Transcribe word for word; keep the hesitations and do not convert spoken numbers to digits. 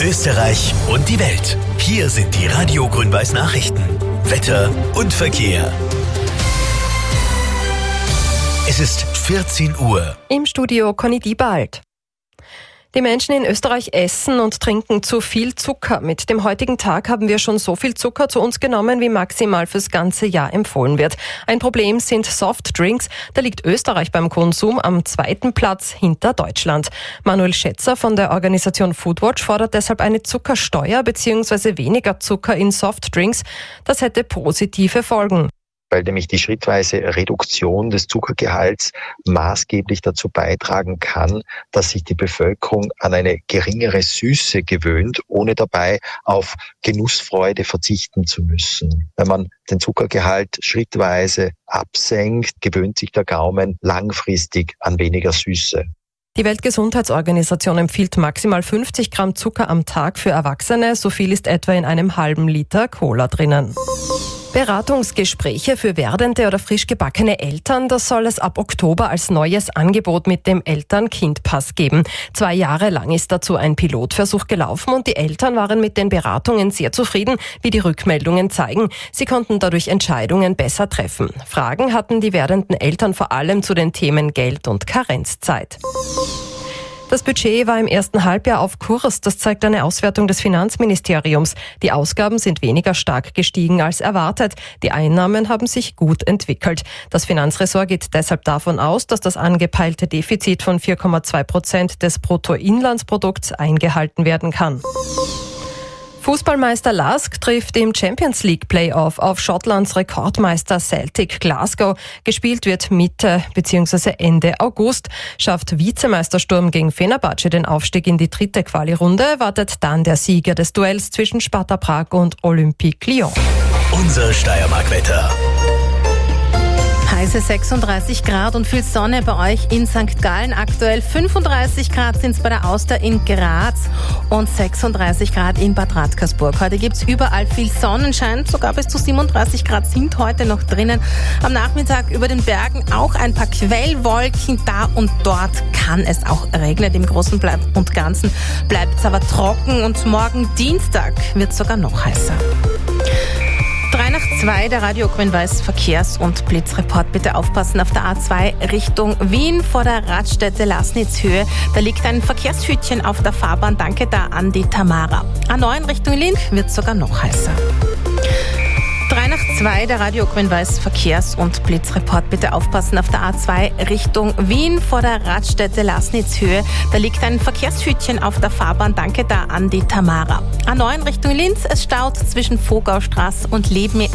Österreich und die Welt. Hier sind die Radio Grün-Weiß Nachrichten. Wetter und Verkehr. Es ist vierzehn Uhr. Im Studio Conny Diebald. Die Menschen in Österreich essen und trinken zu viel Zucker. Mit dem heutigen Tag haben wir schon so viel Zucker zu uns genommen, wie maximal fürs ganze Jahr empfohlen wird. Ein Problem sind Softdrinks. Da liegt Österreich beim Konsum am zweiten Platz hinter Deutschland. Manuel Schätzer von der Organisation Foodwatch fordert deshalb eine Zuckersteuer bzw. weniger Zucker in Softdrinks. Das hätte positive Folgen. Weil nämlich die schrittweise Reduktion des Zuckergehalts maßgeblich dazu beitragen kann, dass sich die Bevölkerung an eine geringere Süße gewöhnt, ohne dabei auf Genussfreude verzichten zu müssen. Wenn man den Zuckergehalt schrittweise absenkt, gewöhnt sich der Gaumen langfristig an weniger Süße. Die Weltgesundheitsorganisation empfiehlt maximal fünfzig Gramm Zucker am Tag für Erwachsene. So viel ist etwa in einem halben Liter Cola drinnen. Beratungsgespräche für werdende oder frisch gebackene Eltern, das soll es ab Oktober als neues Angebot mit dem Eltern-Kind-Pass geben. Zwei Jahre lang ist dazu ein Pilotversuch gelaufen und die Eltern waren mit den Beratungen sehr zufrieden, wie die Rückmeldungen zeigen. Sie konnten dadurch Entscheidungen besser treffen. Fragen hatten die werdenden Eltern vor allem zu den Themen Geld und Karenzzeit. Das Budget war im ersten Halbjahr auf Kurs. Das zeigt eine Auswertung des Finanzministeriums. Die Ausgaben sind weniger stark gestiegen als erwartet. Die Einnahmen haben sich gut entwickelt. Das Finanzressort geht deshalb davon aus, dass das angepeilte Defizit von vier Komma zwei Prozent des Bruttoinlandsprodukts eingehalten werden kann. Fußballmeister Lask trifft im Champions League Playoff auf Schottlands Rekordmeister Celtic Glasgow. Gespielt wird Mitte bzw. Ende August. Schafft Vizemeister Sturm gegen Fenerbahce den Aufstieg in die dritte Quali-Runde, wartet dann der Sieger des Duells zwischen Sparta Prag und Olympique Lyon. Unser Steiermark-Wetter. Heiße sechsunddreißig Grad und viel Sonne bei euch in Sankt Gallen. Aktuell fünfunddreißig Grad sind es bei der Auster in Graz und sechsunddreißig Grad in Bad Radkersburg. Heute gibt es überall viel Sonnenschein, sogar bis zu siebenunddreißig Grad sind heute noch drinnen. Am Nachmittag über den Bergen auch ein paar Quellwolken. Da und dort kann es auch regnen. Im Großen und Ganzen bleibt es aber trocken und morgen Dienstag wird es sogar noch heißer. drei nach zwei, der Radio Grün-Weiß Verkehrs- und Blitzreport. Bitte aufpassen auf der A zwei Richtung Wien vor der Raststätte Lasnitzhöhe. Da liegt ein Verkehrshütchen auf der Fahrbahn. Danke da an die Tamara. A neun Richtung Linz wird sogar noch heißer. drei nach zwei, der Radio Grün-Weiß Verkehrs- und Blitzreport. Bitte aufpassen auf der A zwei Richtung Wien vor der Raststätte Lasnitzhöhe. Da liegt ein Verkehrshütchen auf der Fahrbahn. Danke da an die Tamara. A neun Richtung Linz, es staut zwischen Vogaustraße und Leben